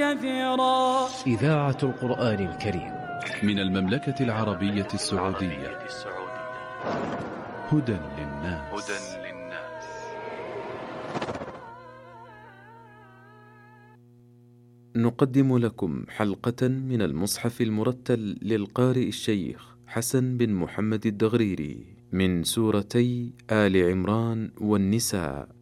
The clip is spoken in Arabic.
كثيرا. إذاعة القرآن الكريم من المملكة العربية السعودية. هدى للناس. نقدم لكم حلقة من المصحف المرتل للقارئ الشيخ حسن بن محمد الدغريري من سورتي آل عمران والنساء.